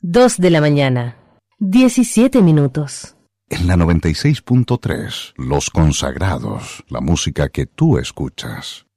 2 de la mañana, 17 minutos. En la 96.3, Los Consagrados, la música que tú escuchas.